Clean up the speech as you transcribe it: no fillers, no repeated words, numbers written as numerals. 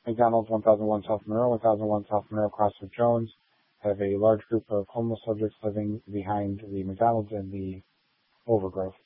McDonald's 1001 South Monroe, 1001 South Monroe Crossroad Jones have a large group of homeless subjects living behind the McDonald's and the overgrowth.